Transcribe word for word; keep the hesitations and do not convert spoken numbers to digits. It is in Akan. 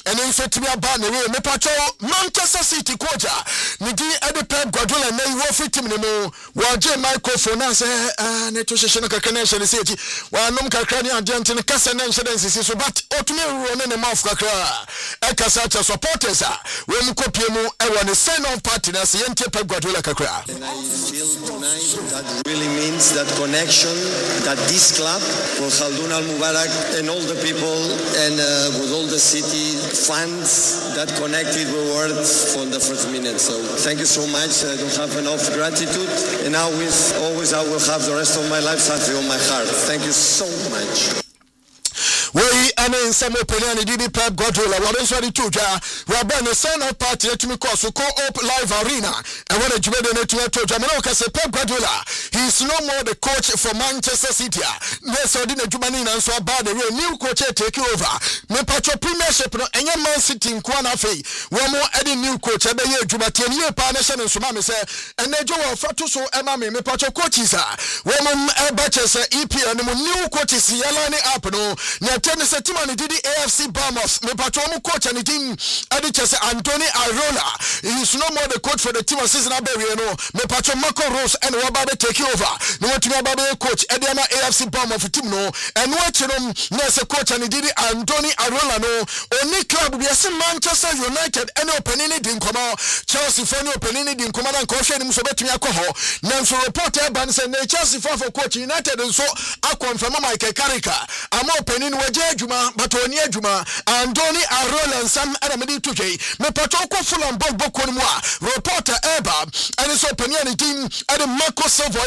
ɛne nso timi aba ne we mepacho Manchester City coach ne di ade Pep Guardiola na yiwo free team ne mu wo je microphone na say ah ne to hyehyɛ no kakra na hyehyɛ ne seti wa nom kakra ne ade ante ne kasa na hyehyɛ den sisi so but otumi ro ne ne mouth kakra e kasa cha supporters a we mu kopie mu e wo ne sign of party na say yente Pep Guardiola kakra. And I feel tonight that really means that connection that this club for Khaldoon Al Mubarak and all the people and uh, with all the city fans that connected were words from the first minute. So thank you so much. I don't have enough gratitude, and always, always I will have the rest of my life something on my heart. Thank you so much. We ane nsamo peliani dibi Pep Guardiola warenso adi tuja wabene sign up party etumi course ko up live arena and when jumede ne tumi tuja mena okase Pep Guardiola he is no more the coach for Manchester City neso di ne jumani na nso aba the new coach take over me pacho premiership no enye Man City nko na afei wo mo edi new coach ebe ye juma tie ne pa na hye ne nso ma me se enejo wo fato so ema me me pacho coaches a wo mo eba chese E P L no new coaches yala ni up no na tennis team did the A F C Bournemouth me patrol coach and the team adi chese Anthony Arola he is no more the coach for the team season abere no me patrol Marco Rose and Wababe take over no want to be coach Ediama A F C Bournemouth team no and watch them nurse coach and did Anthony Arola no only club be as Manchester United and opening it in come Chelsea for no opening it in come and coach him so betumi akoho na so report e ban say Chelsea for coach United so a confirm Michael Carrick am opening waje adwuma but oni adwuma Anthony Arola nsam ana medi tuje me pato ko Fulham ball bokon mu a reporter eba and so opinion team and Marco Silva